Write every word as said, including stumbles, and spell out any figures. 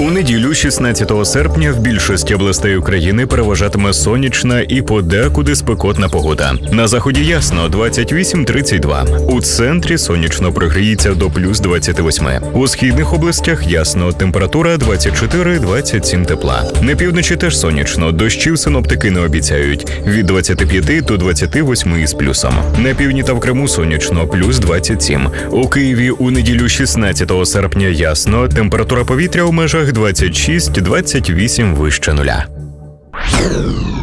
У неділю, шістнадцятого серпня, в більшості областей України переважатиме сонячна і подекуди спекотна погода. На заході ясно – двадцять вісім - тридцять два. У центрі сонячно прогріється до плюс двадцяти восьми. У східних областях ясно – температура двадцять чотири - двадцять сім тепла. На півночі теж сонячно, дощів синоптики не обіцяють. Від двадцяти п'яти до двадцяти восьми із плюсом. На півдні та в Криму сонячно – плюс двадцять сім. У Києві у неділю шістнадцятого серпня ясно, температура повітря у межах двадцять шість - двадцять вісім вище нуля.